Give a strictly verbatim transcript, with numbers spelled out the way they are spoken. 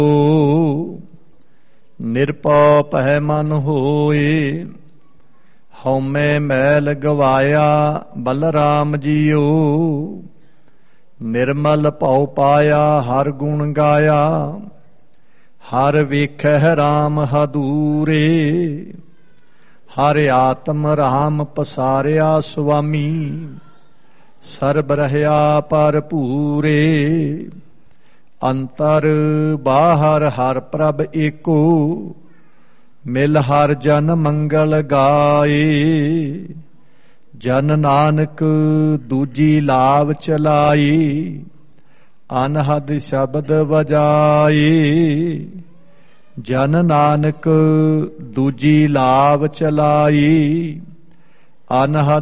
ਨਿਰਭਉ ਪਹਿ ਮਨ ਹੋਏ, ਹਉਮੈ ਮੈਲ ਗਵਾਇਆ ਬਲਰਾਮ ਜੀਓ। ਨਿਰਮਲ ਭਉ ਪਾਇਆ ਹਰ ਗੁਣ ਗਾਇਆ, ਹਰ ਵੇਖੈ ਰਾਮ ਹਦੂਰੇ। ਹਰ ਆਤਮ ਰਾਮ ਪਸਾਰਿਆ ਸੁਆਮੀ, ਸਰਬ ਰਹਿਆ ਭਰਪੂਰੇ। ਅੰਤਰ ਬਾਹਰ ਹਰ ਪ੍ਰਭ ਏਕੋ, ਮਿਲ ਹਰ ਜਨ ਮੰਗਲ ਗਾਏ। ਜਨ ਨਾਨਕ ਦੂਜੀ ਲਾਭ ਚਲਾਈ, ਅਨਹਦ ਸ਼ਬਦ ਵਜਾਏ। ਜਨ ਨਾਨਕ ਦੂਜੀ ਲਾਭ ਚਲਾਈ, ਅਨਹਦ